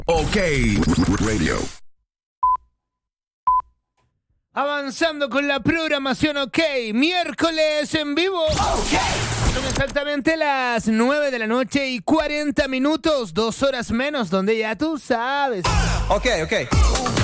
OK Radio. Avanzando con la programación OK, miércoles en vivo. Son exactamente las 9 de la noche y 40 minutos, 2 horas menos, donde ya tú sabes. OK.